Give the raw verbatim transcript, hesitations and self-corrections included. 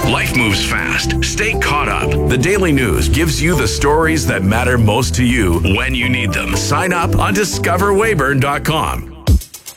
Life moves fast. Stay caught up. The Daily News gives you the stories that matter most to you when you need them. Sign up on discover weyburn dot com.